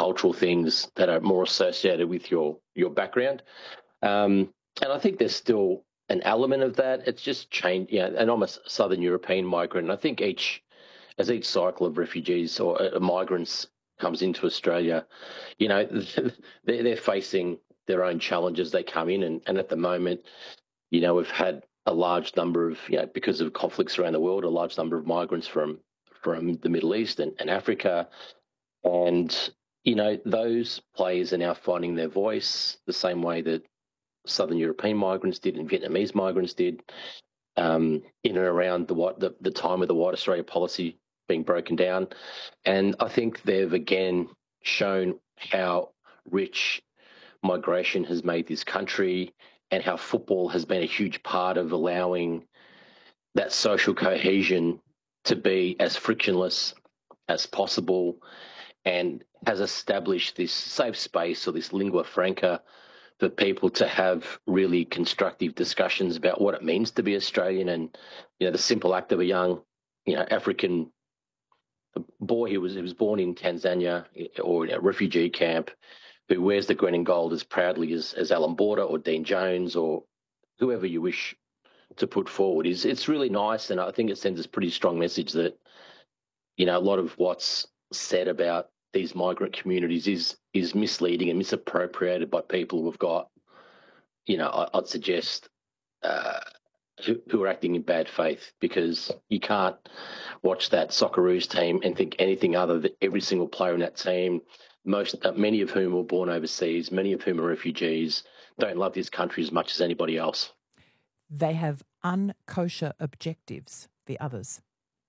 cultural things that are more associated with your background. And I think there's still an element of that. It's just changed. And I'm a Southern European migrant. And I think as each cycle of refugees or migrants comes into Australia, they're facing their own challenges. They come in, and at the moment, we've had a large number of, because of conflicts around the world, a large number of migrants from the Middle East and Africa. And, those players are now finding their voice the same way that Southern European migrants did and Vietnamese migrants did, in and around the time of the White Australia policy being broken down. And I think they've again shown how rich migration has made this country and how football has been a huge part of allowing that social cohesion to be as frictionless as possible, and has established this safe space or this lingua franca for people to have really constructive discussions about what it means to be Australian. And, the simple act of a young, African boy who was born in Tanzania or in a refugee camp, who wears the green and gold as proudly as Alan Border or Dean Jones or whoever you wish to put forward, it's really nice. And I think it sends a pretty strong message that, a lot of what's said about these migrant communities is misleading and misappropriated by people who've got, I'd suggest, who are acting in bad faith, because you can't watch that Socceroos team and think anything other than every single player in that team, many of whom were born overseas, many of whom are refugees, don't love this country as much as anybody else. They have unkosher objectives, the others.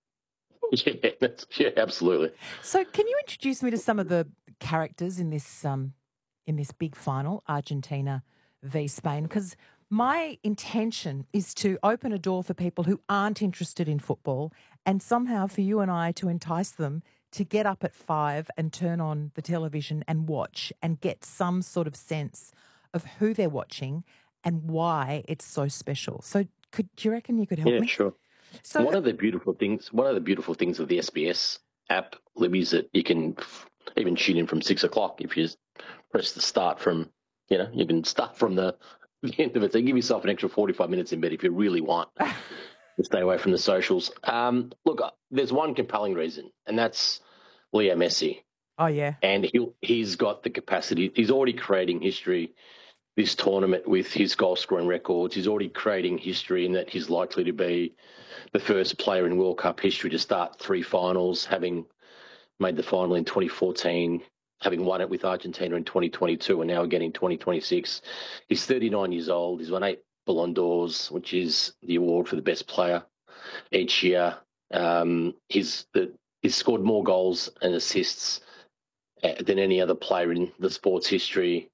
Yeah, absolutely. So can you introduce me to some of the characters in this big final, Argentina v Spain? Because my intention is to open a door for people who aren't interested in football, and somehow for you and I to entice them to get up at 5 and turn on the television and watch and get some sort of sense of who they're watching and why it's so special. So do you reckon you could help me? Yeah, sure. So one of the beautiful things of the SBS app, Libby, is that you can even tune in from 6 o'clock if you press the start from, you can start from the end of it. So give yourself an extra 45 minutes in bed if you really want to stay away from the socials. Look, there's one compelling reason, and that's Leo Messi. Oh, yeah. And he's got the capacity. He's already creating history this tournament with his goal-scoring records. He's already creating history in that he's likely to be the first player in World Cup history to start 3 finals, having made the final in 2014, having won it with Argentina in 2022, and now again in 2026. He's 39 years old. He's won 8 Ballon d'Ors, which is the award for the best player each year. He's scored more goals and assists than any other player in the sport's history.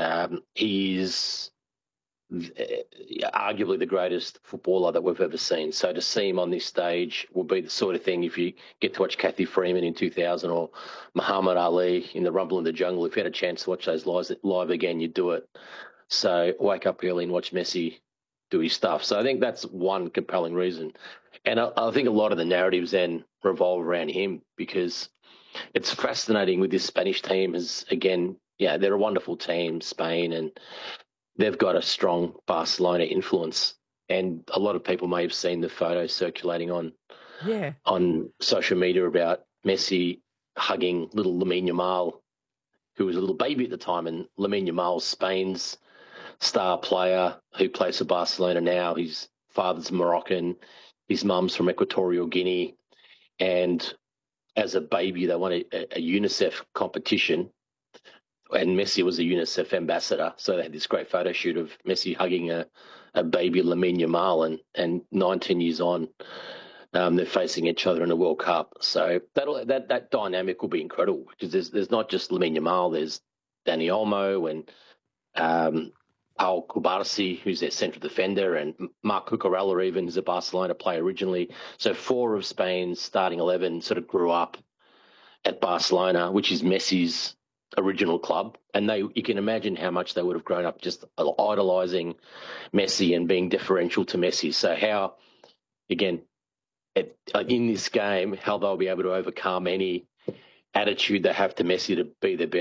He's arguably the greatest footballer that we've ever seen. So to see him on this stage will be the sort of thing, if you get to watch Kathy Freeman in 2000 or Muhammad Ali in the Rumble in the Jungle, if you had a chance to watch those live again, you'd do it. So wake up early and watch Messi do his stuff. So I think that's one compelling reason. And I think a lot of the narratives then revolve around him, because it's fascinating with this Spanish team. They're a wonderful team, Spain, and they've got a strong Barcelona influence. And a lot of people may have seen the photos circulating on social media about Messi hugging little Lamine Yamal, who was a little baby at the time. And Lamine Yamal, Spain's star player who plays for Barcelona now. His father's Moroccan, his mum's from Equatorial Guinea. And as a baby, they won a UNICEF competition, and Messi was a UNICEF ambassador. So they had this great photo shoot of Messi hugging a baby Lamine Yamal, and 19 years on, they're facing each other in a World Cup. So that dynamic will be incredible, because there's not just Lamine Yamal, there's Dani Olmo and Paul Kubarsi, who's their central defender, and Marc Cucurella even is a Barcelona player originally. So 4 of Spain's starting 11 sort of grew up at Barcelona, which is Messi's original club. And you can imagine how much they would have grown up just idolising Messi and being deferential to Messi. So how, again, in this game, how they'll be able to overcome any attitude they have to Messi to be their best